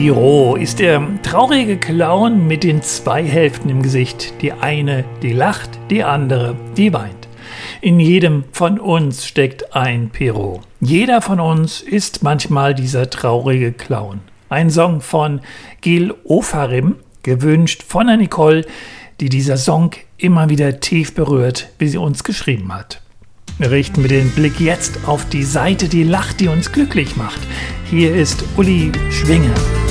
Pierrot ist der traurige Clown mit den zwei Hälften im Gesicht. Die eine, die lacht, die andere, die weint. In jedem von uns steckt ein Pierrot. Jeder von uns ist manchmal dieser traurige Clown. Ein Song von Gil Ofarim, gewünscht von der Nicole, die dieser Song immer wieder tief berührt, wie sie uns geschrieben hat. Wir richten wir den Blick jetzt auf die Seite, die lacht, die uns glücklich macht. Hier ist Uli Schwinge.